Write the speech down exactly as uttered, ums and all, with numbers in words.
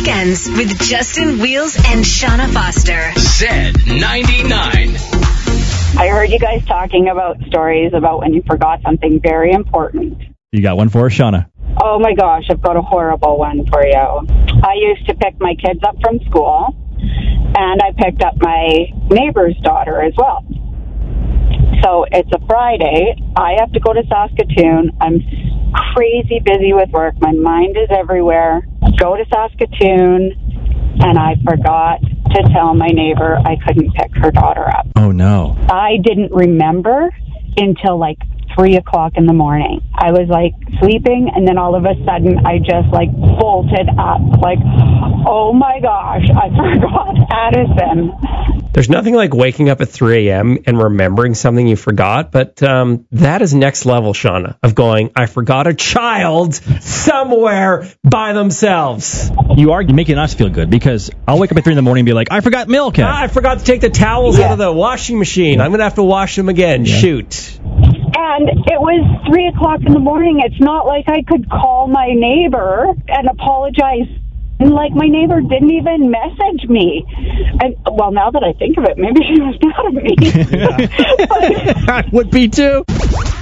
Weekends with Justin Wheels and Shauna Foster. Z ninety-nine. I heard you guys talking about stories about when you forgot something very important. You got one for us, Shauna? Oh my gosh, I've got a horrible one for you. I used to pick my kids up from school, and I picked up my neighbor's daughter as well. So it's a Friday. I have to go to Saskatoon. I'm crazy busy with work. My mind is everywhere. Go to Saskatoon, and I forgot to tell my neighbor I couldn't pick her daughter up. Oh, no. I didn't remember until like three o'clock in the morning. I was like sleeping, and then all of a sudden I just like bolted up like, oh my gosh, I forgot Addison. There's nothing like waking up at three a.m. and remembering something you forgot, but um, that is next level, Shauna, of going, I forgot a child somewhere by themselves. You are making us feel good, because I'll wake up at three in the morning and be like, I forgot milk. Ah, I forgot to take the towels Yeah. out of the washing machine. I'm going to have to wash them again. Yeah. Shoot. And it was three o'clock in the morning. It's not like I could call my neighbor and apologize. And, like, my neighbor didn't even message me. And, well, now that I think of it, maybe she was mad at me. I would be too.